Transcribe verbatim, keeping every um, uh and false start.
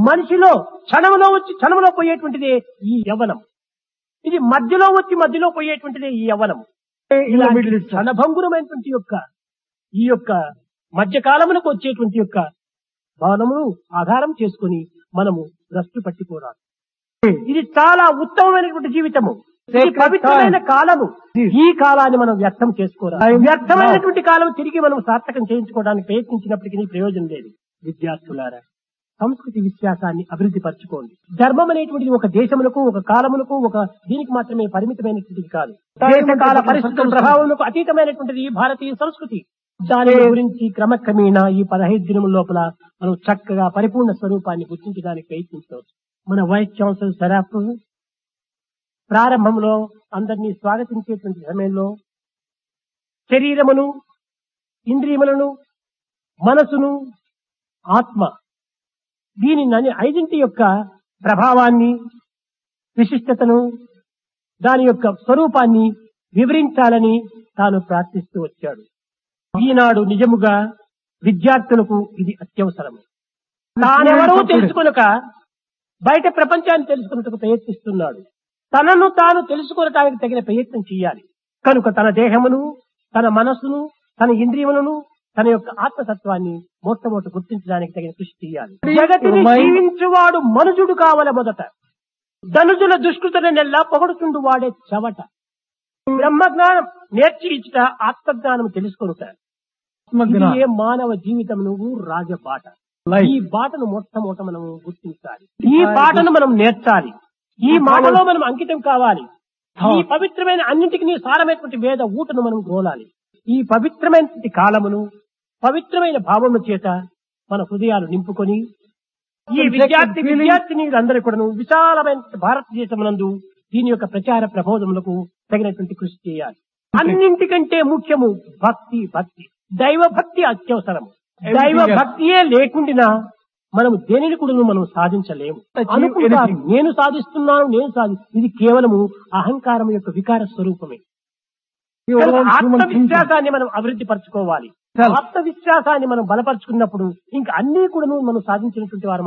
మనిషిలో క్షణంలో వచ్చి క్షణంలో పోయేటువంటిదే ఈ యవ్వనం. ఇది మధ్యలో వచ్చి మధ్యలో పోయేటువంటిదే ఈ యవ్వనం. ఇలాంటి క్షణభంగురమైనటువంటి యొక్క ఈ యొక్క మధ్యకాలమునకు వచ్చేటువంటి యొక్క భావనమును ఆధారం చేసుకుని మనము భ్రష్టు పట్టిపోరాదు. ఇది చాలా ఉత్తమమైనటువంటి జీవితము, ఇది పవిత్రమైన కాలము. ఈ కాలాన్ని మనం వ్యర్థం చేసుకోరాదు. వ్యర్థమైనటువంటి కాలం తిరిగి మనం సార్థకం చేయించుకోవడానికి ప్రయత్నించినప్పటికీ ప్రయోజనం లేదు. విద్యార్థులారా, సంస్కృతి విశ్వాసాన్ని అభివృద్ధి పరచుకోండి. ధర్మం అనేటువంటిది ఒక దేశములకు, ఒక కాలములకు, ఒక దీనికి మాత్రమే పరిమితమైనటువంటిది కాదు. దేశ కాల పరిస్థితుల ప్రభావములకు అతీతమైనటువంటిది ఈ భారతీయ సంస్కృతి. దాని గురించి క్రమక్రమేణా ఈ పదహైదు దినముల లోపల మనం చక్కగా పరిపూర్ణ స్వరూపాన్ని గుర్తించడానికి ప్రయత్నించవచ్చు. మన వైస్ ఛాన్సలర్ సరాఫ్ ప్రారంభంలో అందరినీ స్వాగతించేటువంటి సమయంలో శరీరమును, ఇంద్రియములను, మనసును, ఆత్మ దీని ఐదింటి యొక్క ప్రభావాన్ని, విశిష్టతను, దాని యొక్క స్వరూపాన్ని వివరించాలని తాను ప్రార్థిస్తూ వచ్చాడు. ఈనాడు నిజముగా విద్యార్థులకు ఇది అత్యవసరము. తానెవరో తెలుసుకొనక బయట ప్రపంచాన్ని తెలుసుకున్నట్టుకు ప్రయత్నిస్తున్నాడు. తనను తాను తెలుసుకోవటానికి తగిన ప్రయత్నం చేయాలి. కనుక తన దేహమును, తన మనస్సును, తన ఇంద్రియములను, తన యొక్క ఆత్మతత్వాన్ని మొట్టమొదటి గుర్తించడానికి తగిన కృషి చేయాలి. జగతిని జీవించువాడు మనుజుడు కావల మొదట, ధనుజుల దుష్కృతని నెల్లా పొగడుతుండు వాడే చవట. బ్రహ్మజ్ఞానం నేర్చి ఇచ్చుట, ఆత్మజ్ఞానం తెలుసుకొనుట, ఏ మానవ జీవితం నువ్వు రాజబాట. ఈ బాటను మొట్టమొదట మనం గుర్తించాలి. ఈ బాటను మనం నేర్చాలి. ఈ మాటలో మనం అంకితం కావాలి. ఈ పవిత్రమైన అన్నింటికి సారమైనటువంటి వేద ఊటను మనం గోలాలి. ఈ పవిత్రమైనటువంటి కాలమును పవిత్రమైన భావముల చేత మన హృదయాలు నింపుకొని ఈ విద్యార్థి విద్యార్థినీలందరూ కూడా విశాలమైన భారతదేశమునందు దీని యొక్క ప్రచార ప్రబోధములకు తగినటువంటి కృషి చేయాలి. అన్నింటికంటే ముఖ్యము భక్తి. భక్తి దైవ భక్తి అత్యవసరము. దైవ భక్తియే లేకుండా మనం దేనిని కూడా మనం సాధించలేము. అనుకుంటారు నేను సాధిస్తున్నాను, నేను సాధి ఇది కేవలము అహంకారం యొక్క వికార స్వరూపమే. ఆత్మవిశ్వాసాన్ని మనం అభివృద్ధి పరచుకోవాలి. ఆత్మవిశ్వాసాన్ని మనం బలపరుచుకున్నప్పుడు ఇంకా అన్ని కూడా మనం సాధించినటువంటి వారు